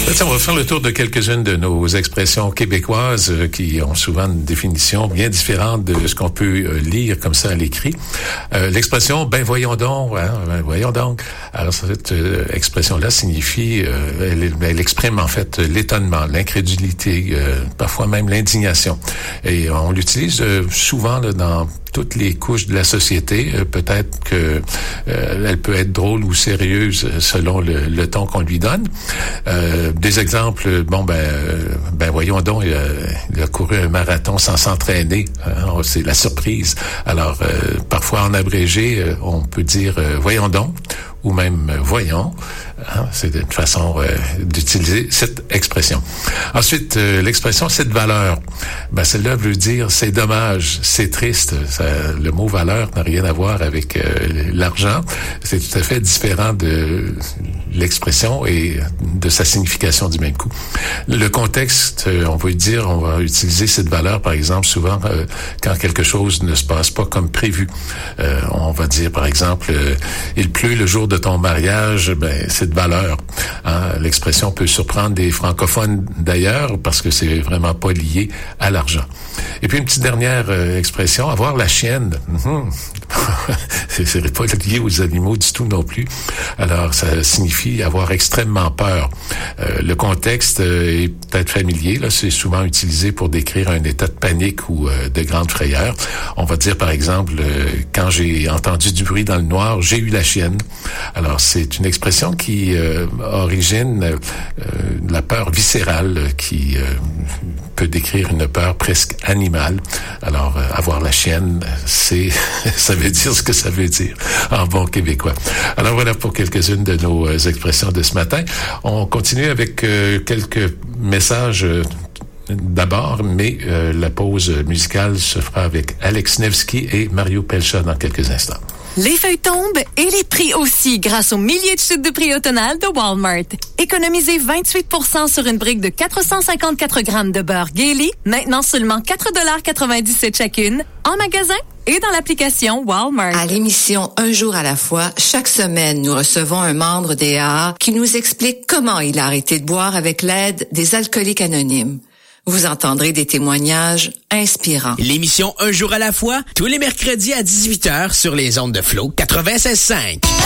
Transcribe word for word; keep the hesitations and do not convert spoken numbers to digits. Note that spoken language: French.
On va faire le tour de quelques-unes de nos expressions québécoises euh, qui ont souvent une définition bien différente de ce qu'on peut euh, lire comme ça à l'écrit. Euh, l'expression « ben voyons donc hein, »,« ben voyons donc ». Alors cette euh, expression-là signifie, euh, elle, elle exprime en fait l'étonnement, l'incrédulité, euh, parfois même l'indignation. Et on l'utilise euh, souvent là, dans toutes les couches de la société. Euh, peut-être que euh, elle peut être drôle ou sérieuse selon le, le ton qu'on lui donne. Euh, des exemples, bon ben, euh, ben voyons donc, il a, il a couru un marathon sans s'entraîner. Hein, c'est la surprise. Alors, euh, parfois en abrégé, euh, on peut dire euh, voyons donc, ou même euh, voyons. Hein, c'est une façon euh, d'utiliser cette expression. Ensuite, euh, l'expression c'est de valeur. Ben celle-là veut dire c'est dommage, c'est triste. Ça, le mot valeur n'a rien à voir avec euh, l'argent. C'est tout à fait différent de l'expression et de sa signification du même coup. Le contexte, euh, on va dire, on va utiliser cette valeur, par exemple, souvent euh, quand quelque chose ne se passe pas comme prévu. Euh, on va dire, par exemple, euh, il pleut le jour de ton mariage, ben c'est de valeur. Hein? L'expression peut surprendre des francophones d'ailleurs parce que c'est vraiment pas lié à l'argent. Et puis une petite dernière euh, expression, avoir la chienne. Mm-hmm. c'est, c'est pas lié aux animaux du tout non plus. Alors ça signifie avoir extrêmement peur. Euh, le contexte euh, est peut-être familier. Là, c'est souvent utilisé pour décrire un état de panique ou euh, de grande frayeur. On va dire par exemple, euh, quand j'ai entendu du bruit dans le noir, j'ai eu la chienne. Alors c'est une expression qui euh, origine euh, la peur viscérale qui euh, peut décrire une peur presque animale. Alors euh, avoir la chienne, c'est ça veut dire ce que ça veut dire en bon québécois. Alors voilà pour quelques-unes de nos euh, expressions de ce matin. On continue avec euh, quelques messages euh, d'abord, mais euh, la pause musicale se fera avec Alex Nevsky et Mario Pelcha dans quelques instants. Les feuilles tombent et les prix aussi grâce aux milliers de chutes de prix automnales de Walmart. Économisez vingt-huit pour cent sur une brique de quatre cent cinquante-quatre grammes de beurre Gailey, maintenant seulement quatre dollars quatre-vingt-dix-sept chacune, en magasin et dans l'application Walmart. À l'émission Un jour à la fois, chaque semaine, nous recevons un membre des A A qui nous explique comment il a arrêté de boire avec l'aide des alcooliques anonymes. Vous entendrez des témoignages inspirants. L'émission Un jour à la fois, tous les mercredis à dix-huit heures sur les ondes de Flow quatre-vingt-seize virgule cinq.